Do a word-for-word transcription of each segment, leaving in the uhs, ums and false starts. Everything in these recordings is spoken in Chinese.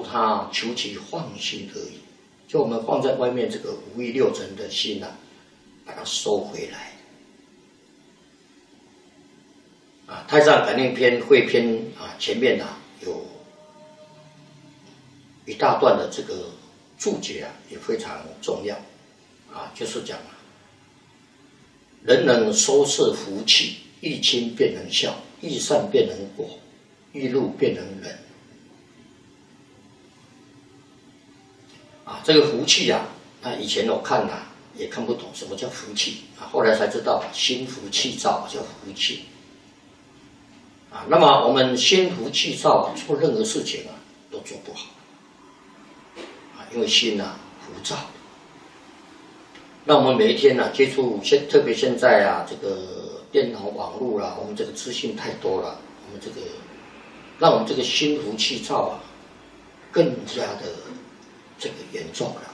它求其放心而已。就我们放在外面这个五欲六尘的心啊，把它收回来。啊，《太上感应篇》汇篇啊，前面啊有一大段的这个注解啊，也非常重要啊，就是讲啊，人能收摄福气，欲亲便能孝，欲善便能果，欲怒便能忍。啊，这个福气啊，那以前我看啊也看不懂什么叫福气啊，后来才知道心浮气躁叫福气。啊，那么我们心浮气躁啊，做任何事情啊都做不好啊，因为心啊浮躁。那我们每一天呢、啊、接触现，特别现在啊，这个电脑网络啦、啊，我们这个资讯太多了，我们这个让我们这个心浮气躁啊更加的这个严重了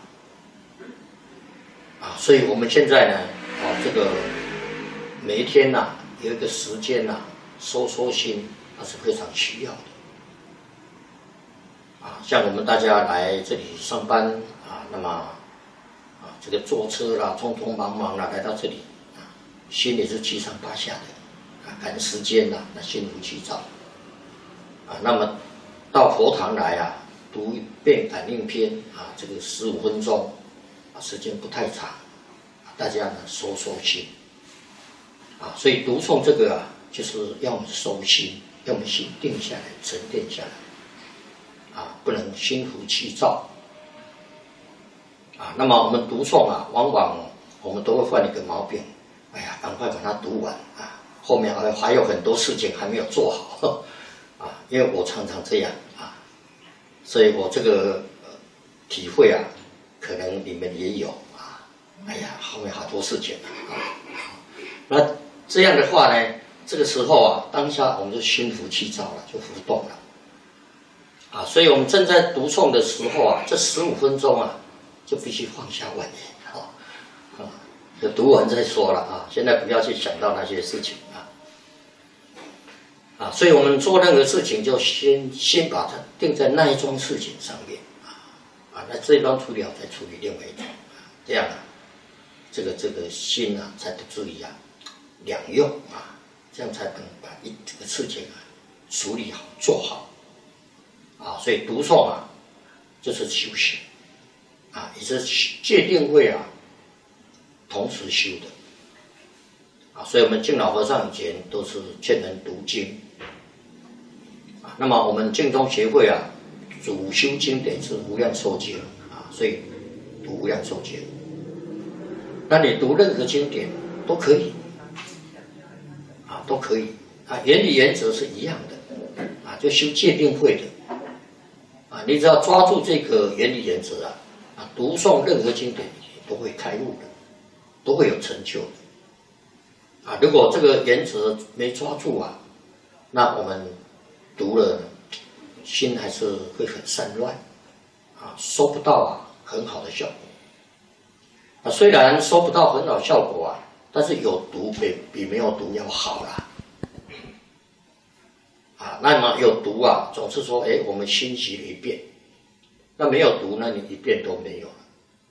啊，所以我们现在呢，啊，这个每一天呐、啊、有一个时间呐、啊。收收心，那是非常需要的啊。像我们大家来这里上班啊，那么啊，这个坐车啦，匆匆忙忙啦，来到这里啊，心里是七上八下的啊，赶时间啦，那心浮气躁啊。那么到佛堂来啊，读一遍感应篇啊，这个十五分钟啊，时间不太长，大家呢收收心啊。所以读诵这个啊。就是要我们收心，要我们心定下来、沉淀下来，啊，不能心浮气躁，啊。那么我们读诵啊，往往我们都会犯一个毛病，哎呀，赶快把它读完啊，后面还还有很多事情还没有做好，啊，因为我常常这样啊，所以我这个、呃、体会啊，可能你们也有啊，哎呀，后面好多事情啊，那这样的话呢？这个时候啊，当下我们就心浮气躁了，就浮动了，啊，所以我们正在读诵的时候啊，这十五分钟啊，就必须放下万念，啊，啊，就读完再说了啊，现在不要去想到那些事情啊，啊，所以我们做任何事情就先先把它定在那一桩事情上面啊，啊，那这一桩处理好再处理另外一桩，这样啊，这个这个心啊才不至于啊两用啊。这样才能把一这个事情啊处理好做好啊，所以读诵啊就是修行啊，也是戒定慧啊同时修的啊，所以我们敬老和尚以前都是劝人读经啊，那么我们净宗协会啊主修经典是无量寿经啊，所以读无量寿经，那你读任何经典都可以。都可以啊，原理原则是一样的啊，就修戒定慧的啊，你只要抓住这个原理原则啊，啊，读诵任何经典都会开悟的，都会有成就的啊。如果这个原则没抓住啊，那我们读了心还是会很散乱啊，收不到啊很好的效果啊。虽然收不到很好的效果啊。但是有读比比没有读要好啦，啊，那么有读啊，总是说，哎，我们欣习了一遍，那没有读，那你一遍都没有了，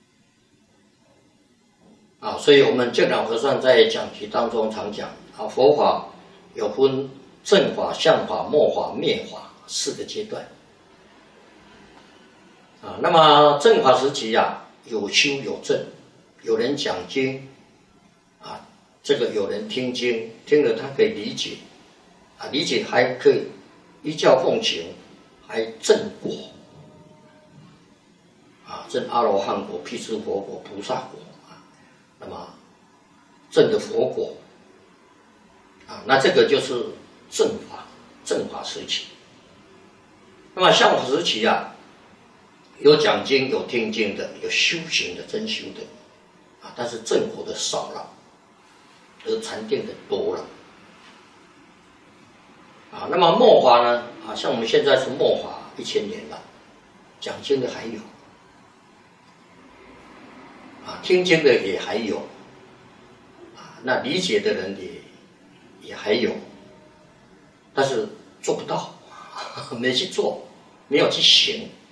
啊，所以我们净老和尚在讲题当中常讲啊，佛法有分正法、相法、末法、灭法四个阶段，啊，那么正法时期啊，有修有证，有人讲经。啊，这个有人听经，听了他可以理解，啊，理解还可以依教奉行，还证果，啊，证阿罗汉果、辟支佛果、菩萨果啊，那么证的佛果，啊，那这个就是正法，正法时期。那么相法时期啊，有讲经、有听经的，有修行的、真修的，啊，但是正果的少了。而禅定的多了啊，那么末法呢？啊，像我们现在是末法一千年了，讲经的还有啊，听经的也还有啊，那理解的人也也还有，但是做不到，没去做，没有去行